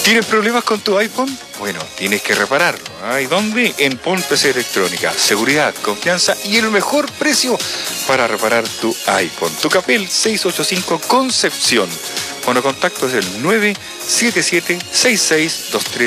¿Tienes problemas con tu iPhone? Bueno, tienes que repararlo. ¿Y dónde? En Pon PC Electrónica. Seguridad, confianza y el mejor precio para reparar tu iPhone. Tucapel 685 Concepción. Bueno, contacto es el 977-6623.